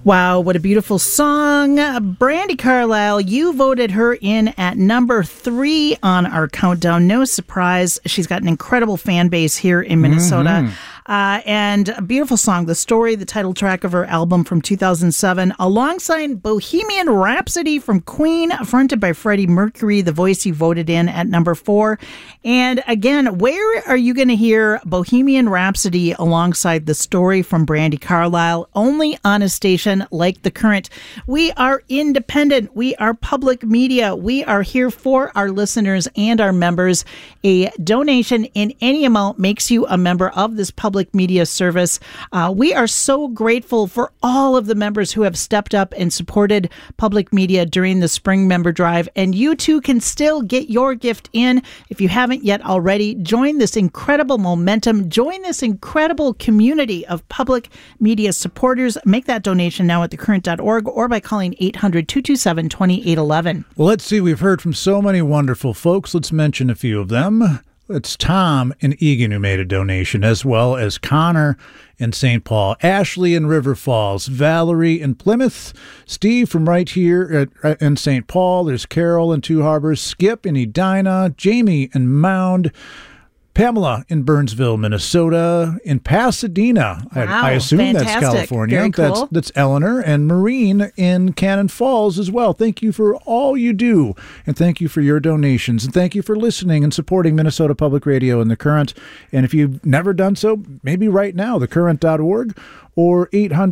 Wow, what a beautiful song. Brandi Carlile, you voted her in at number 3 on our countdown. No surprise. She's got an incredible fan base here in Minnesota. And a beautiful song, The Story, the title track of her album from 2007, alongside Bohemian Rhapsody from Queen, fronted by Freddie Mercury, the voice you voted in at number 4. And again, where are you going to hear Bohemian Rhapsody alongside The Story from Brandi Carlile? Only on a station like The Current. We are independent. We are public media. We are here for our listeners and our members. A donation in any amount makes you a member of this public media service. We are so grateful for all of the members who have stepped up and supported public media during the spring member drive. And you too can still get your gift in if you haven't yet already. Join this incredible momentum. Join this incredible community of public media supporters. Make that donation now at thecurrent.org or by calling 800-227-2811. Well, let's see. We've heard from so many wonderful folks. Let's mention a few of them. It's Tom in Eagan who made a donation, as well as Connor in St. Paul, Ashley in River Falls, Valerie in Plymouth, Steve from right here in St. Paul. There's Carol in Two Harbors, Skip in Edina, Jamie in Mound, Pamela in Burnsville, Minnesota, in Pasadena. Wow, I assume fantastic. That's California. Very cool. That's Eleanor, and Maureen in Cannon Falls as well. Thank you for all you do, and thank you for your donations, and thank you for listening and supporting Minnesota Public Radio and The Current. And if you've never done so, maybe right now, thecurrent.org or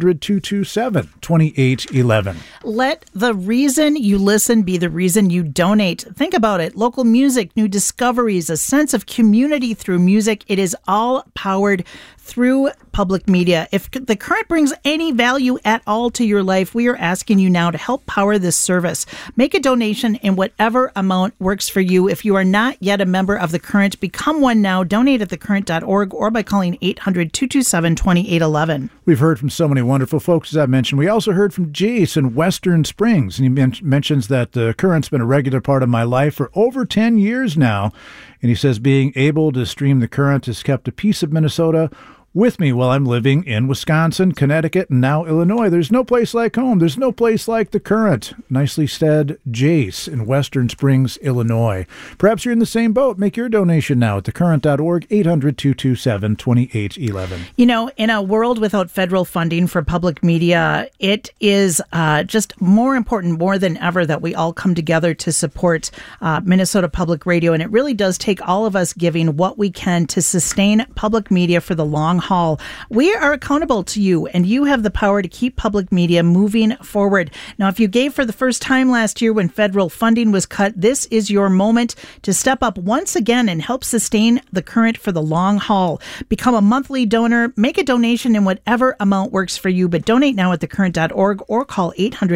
800-227-2811. Let the reason you listen be the reason you donate. Think about it. Local music, new discoveries, a sense of community through music. It is all powered through public media. If The Current brings any value at all to your life, we are asking you now to help power this service. Make a donation in whatever amount works for you. If you are not yet a member of The Current, become one now. Donate at thecurrent.org or by calling 800-227-2811. We've heard from so many wonderful folks, as I mentioned. We also heard from Jace in Western Springs, and he mentions that The Current's been a regular part of my life for over 10 years now. And he says being able to stream The Current has kept a piece of Minnesota with me while I'm living in Wisconsin, Connecticut, and now Illinois. There's no place like home. There's no place like The Current. Nicely said, Jace in Western Springs, Illinois. Perhaps you're in the same boat. Make your donation now at thecurrent.org, 800-227-2811. You know, in a world without federal funding for public media, it is just more important, more than ever, that we all come together to support Minnesota Public Radio. And it really does take all of us giving what we can to sustain public media for the long haul. We are accountable to you, and you have the power to keep public media moving forward. Now, if you gave for the first time last year when federal funding was cut, this is your moment to step up once again and help sustain The Current for the long haul. Become a monthly donor. Make a donation in whatever amount works for you, but donate now at thecurrent.org or call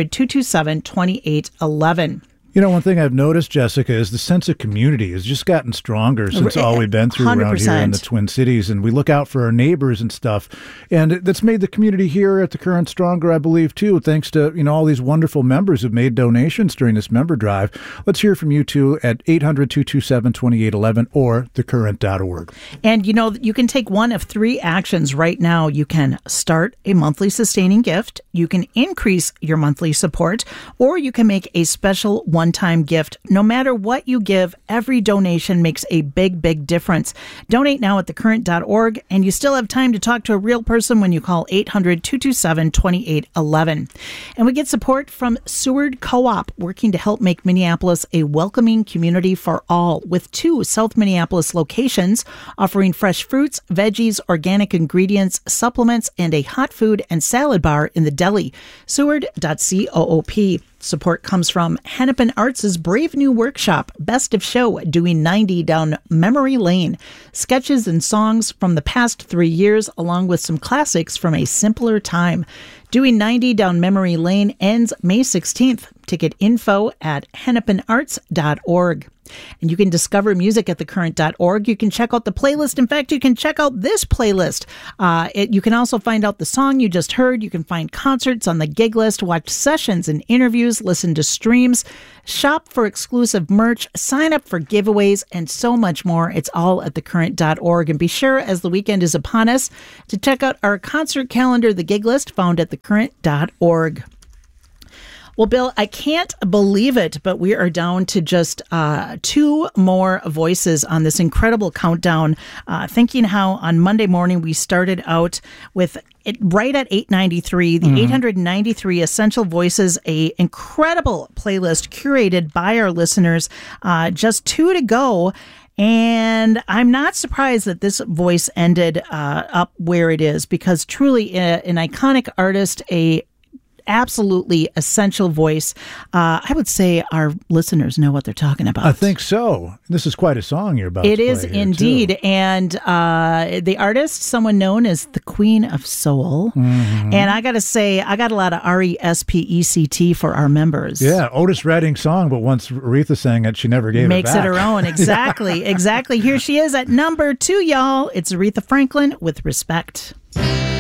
800-227-2811. You know, one thing I've noticed, Jessica, is the sense of community has just gotten stronger since all we've been through 100%. Around here in the Twin Cities. And we look out for our neighbors and stuff. And that's made the community here at The Current stronger, I believe, too, thanks to, all these wonderful members who've made donations during this member drive. Let's hear from you, too, at 800-227-2811 or thecurrent.org. And, you can take one of 3 actions right now. You can start a monthly sustaining gift, you can increase your monthly support, or you can make a special one-time gift. No matter what you give, every donation makes a big, big difference. Donate now at thecurrent.org, and you still have time to talk to a real person when you call 800-227-2811. And we get support from Seward Co-op, working to help make Minneapolis a welcoming community for all, with 2 South Minneapolis locations offering fresh fruits, veggies, organic ingredients, supplements, and a hot food and salad bar in the deli. Seward.coop. Support comes from Hennepin Arts' brave new workshop, Best of Show, doing 90 down memory lane. Sketches and songs from the past 3 years, along with some classics from a simpler time. Doing 90 down memory lane ends May 16th. ticket info at hennepinarts.org. And you can discover music at thecurrent.org. You can check out the playlist. In fact, you can check out this playlist. You can also find out the song you just heard. You can find concerts on the gig list, watch sessions and interviews, listen to streams, shop for exclusive merch, sign up for giveaways, and so much more. It's all at thecurrent.org. And be sure, as the weekend is upon us, to check out our concert calendar, the gig list, found at thecurrent.org. Well, Bill, I can't believe it, but we are down to just 2 more voices on this incredible countdown. Thinking how on Monday morning we started out with it right at 893, the 893 Essential Voices, a incredible playlist curated by our listeners. Just 2 to go. And I'm not surprised that this voice ended up where it is, because truly an iconic artist, a absolutely essential voice. I would say our listeners know what they're talking about. I think so. This is quite a song you're about to play. It is indeed. Too. And the artist, someone known as the Queen of Soul. Mm-hmm. And I got to say, I got a lot of R-E-S-P-E-C-T for our members. Yeah, Otis Redding song, but once Aretha sang it, she never gave Makes it back. Makes it her own. Exactly. Exactly. Here she is at number 2, y'all. It's Aretha Franklin with Respect.